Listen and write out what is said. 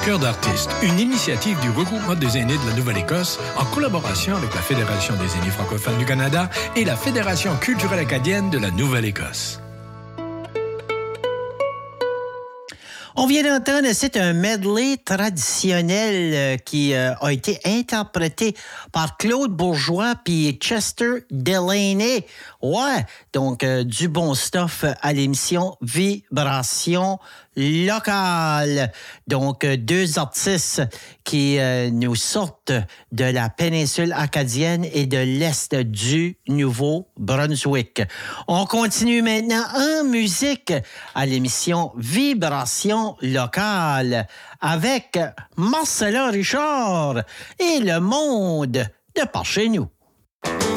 Cœur d'artistes, une initiative du regroupement des aînés de la Nouvelle-Écosse en collaboration avec la Fédération des aînés francophones du Canada et la Fédération culturelle acadienne de la Nouvelle-Écosse. On vient d'entendre, c'est un medley traditionnel qui a été interprété par Claude Bourgeois puis Chester Delaney. Ouais, donc du bon stuff à l'émission Vibration locale. Donc, deux artistes qui nous sortent de la péninsule acadienne et de l'est du Nouveau-Brunswick. On continue maintenant en musique à l'émission Vibration locale avec Marcella Richard et le monde de par chez nous.